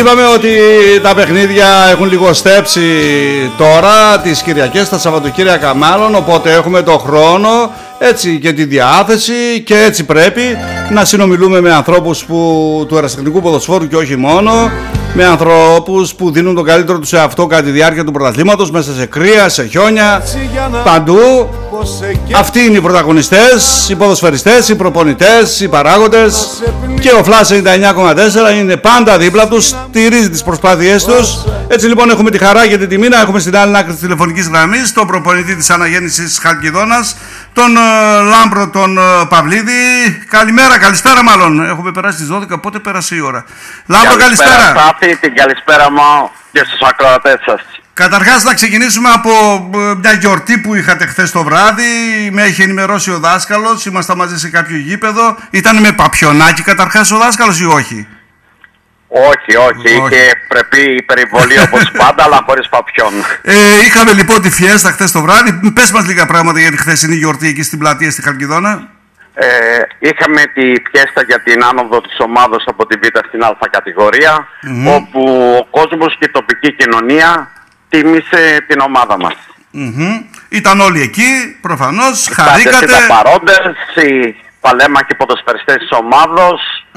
είπαμε ότι τα παιχνίδια έχουν λιγοστέψει τώρα, τις Κυριακές, τα Σαββατοκύριακα μάλλον, οπότε έχουμε το χρόνο έτσι και τη διάθεση και έτσι πρέπει να συνομιλούμε με ανθρώπους του ερασιτεχνικού ποδοσφαίρου και όχι μόνο, με ανθρώπους που δίνουν τον καλύτερο τους εαυτό κατά τη διάρκεια του πρωταθλήματος, μέσα σε κρύα, σε χιόνια, παντού. Αυτοί είναι οι πρωταγωνιστές, οι ποδοσφαιριστές, οι προπονητές, οι παράγοντες, και ο Flash 99,4 είναι πάντα δίπλα τους, στηρίζει τις προσπάθειές τους. Έτσι λοιπόν έχουμε τη χαρά και την τιμή να έχουμε στην άλλη άκρη της τηλεφωνικής γραμμής τον προπονητή της Αναγέννησης Χαλκιδόνας, τον Λάμπρο τον Παυλίδη. Καλημέρα, καλησπέρα μάλλον. Έχουμε περάσει τις 12, πότε πέρασε η ώρα. Λάμπρο, καλησπέρα. Την καλησπέρα μου και στους ακροατές σας. Καταρχάς να ξεκινήσουμε από μια γιορτή που είχατε χθες το βράδυ. Με έχει ενημερώσει ο δάσκαλος, ήμασταν μαζί σε κάποιο γήπεδο. Ήταν με παπιονάκι καταρχάς ο δάσκαλος ή όχι? Όχι. Είχε πρέπει υπερβολή όπως πάντα, αλλά χωρίς παπιόν. Είχαμε λοιπόν τη φιέστα χθες το βράδυ. Πες μας λίγα πράγματα για τη χθεσινή γιορτή εκεί στην πλατεία στη Χαλκιδόνα. Είχαμε τη φιέστα για την άνοδο της ομάδας από την Β' στην Α κατηγορία, όπου ο κόσμος και η τοπική κοινωνία τίμησε την ομάδα μας. Ήταν όλοι εκεί, προφανώς, χαρήκατε. Ήταν παρόντες, οι παλέμαχοι ποδοσφαιριστές της ομάδος,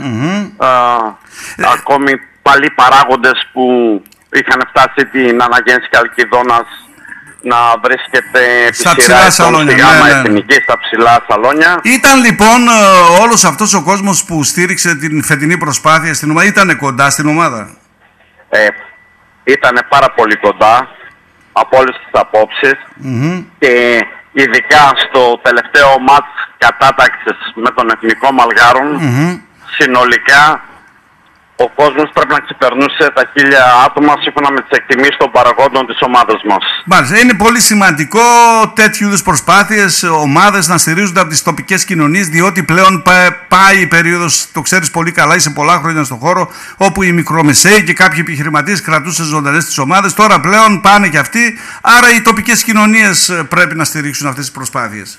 ακόμη παλιοί παράγοντες που είχαν φτάσει την Αναγέννηση Χαλκιδόνας να βρίσκεται στα ψηλά σαλόνια, εθνική, στα ψηλά σαλόνια. Ήταν λοιπόν όλος αυτός ο κόσμος που στήριξε την φετινή προσπάθεια στην ομάδα, ήταν κοντά στην ομάδα? Ήταν πάρα πολύ κοντά από όλες τις απόψεις, και ειδικά στο τελευταίο μάτς κατάταξης με τον Εθνικό Μαλγάρων, συνολικά ο κόσμος πρέπει να ξεπερνούσε τα 1000 άτομα σύμφωνα με τις εκτιμήσεις των παραγόντων της ομάδας μας. Μάλιστα, είναι πολύ σημαντικό τέτοιου είδους προσπάθειες, ομάδες να στηρίζονται από τις τοπικές κοινωνίες, διότι πλέον πάει η περίοδος, το ξέρεις πολύ καλά, είσαι πολλά χρόνια στον χώρο, όπου οι μικρομεσαίοι και κάποιοι επιχειρηματίες κρατούσαν ζωντανές τις ομάδες. Τώρα πλέον πάνε και αυτοί, άρα οι τοπικές κοινωνίες πρέπει να στηρίξουν αυτές τις προσπάθειες.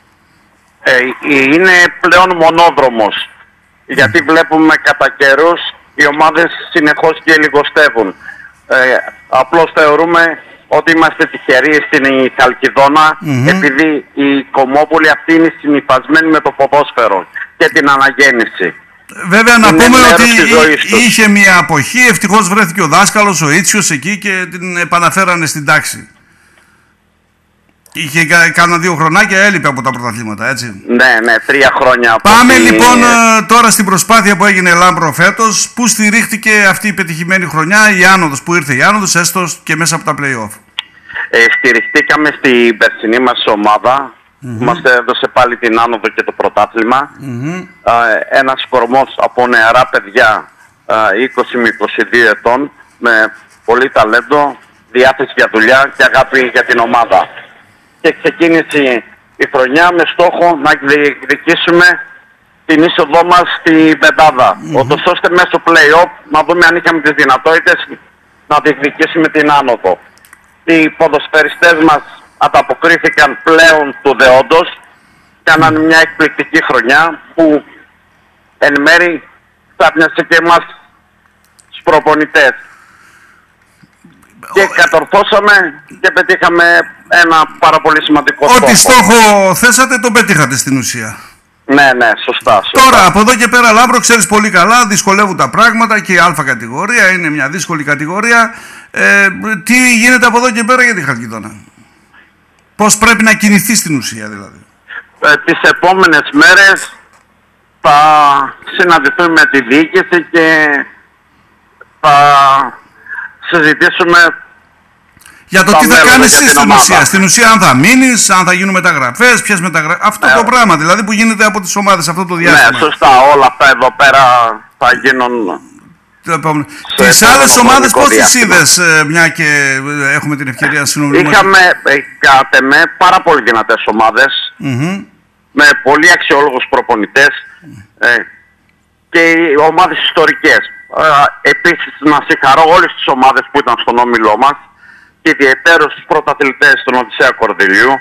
Είναι πλέον μονόδρομος, γιατί βλέπουμε κατά καιρούς οι ομάδες συνεχώς και λιγοστεύουν. Απλώς θεωρούμε ότι είμαστε τυχεροί στην Χαλκιδόνα, επειδή η Κομμόπολη αυτή είναι συνυφασμένη με το ποδόσφαιρο και την Αναγέννηση. Βέβαια να πούμε ότι είχε μια αποχή, ευτυχώς βρέθηκε ο δάσκαλος, ο Ίτσιος εκεί και την επαναφέρανε στην τάξη. Είχε κάνα 2 χρονάκια, έλειπε από τα πρωταθλήματα, έτσι. Ναι, 3 χρόνια. Πάμε λοιπόν τώρα στην προσπάθεια που έγινε Λάμπρο φέτος. Πού στηρίχτηκε αυτή η πετυχημένη χρονιά, η άνοδος, που ήρθε η άνοδος, έστω και μέσα από τα play-off? Στηριχτήκαμε στην περσινή μας ομάδα, που μας έδωσε πάλι την άνοδο και το πρωτάθλημα. Ένας κορμός από νεαρά παιδιά, 20 με 22 ετών, με πολύ ταλέντο, διάθεση για δουλειά και αγάπη για την ομάδα. Και ξεκίνησε η χρονιά με στόχο να διεκδικήσουμε την είσοδό μας στην πεντάδα. Ώστε μέσω play-off να δούμε αν είχαμε τις δυνατότητες να διεκδικήσουμε την άνοδο. Οι ποδοσφαιριστές μας ανταποκρίθηκαν πλέον του δεόντος, κάναν μια εκπληκτική χρονιά που εν μέρει ξάπνιασε και εμάς τους προπονητές. Και κατορθώσαμε και πετύχαμε ένα πάρα πολύ σημαντικό στόχο. Ό,τι στόχο θέσατε τον πετύχατε στην ουσία. Ναι, σωστά. Τώρα από εδώ και πέρα, Λάμπρο, ξέρεις πολύ καλά, δυσκολεύουν τα πράγματα και η Α κατηγορία είναι μια δύσκολη κατηγορία. Τι γίνεται από εδώ και πέρα για τη Χαλκιδόνα? Πώς πρέπει να κινηθεί στην ουσία δηλαδή? Τις επόμενες μέρες θα συναντηθούμε με τη διοίκηση και θα συζητήσουμε για το τι θα κάνεις εσύ στην ουσία. Στην ουσία, αν θα μείνεις, αν θα γίνουν μεταγραφές, ποιες μεταγραφές. Αυτό το πράγμα δηλαδή που γίνεται από τις ομάδες αυτό το διάστημα. Ναι, σωστά. Όλα αυτά εδώ πέρα θα γίνουν. Τις άλλες ομάδες πώς τις είδες, μια και έχουμε την ευκαιρία να συνομιλούμε? Είχαμε κατ' εμέ πάρα πολύ δυνατές ομάδες, με πολύ αξιόλογους προπονητές και ομάδες ιστορικές. Επίσης να συγχαρώ όλες τις ομάδες που ήταν στον όμιλό μας και ιδιαιτέρως τους πρωταθλητές στον Οδυσσέα Κορδιλιού,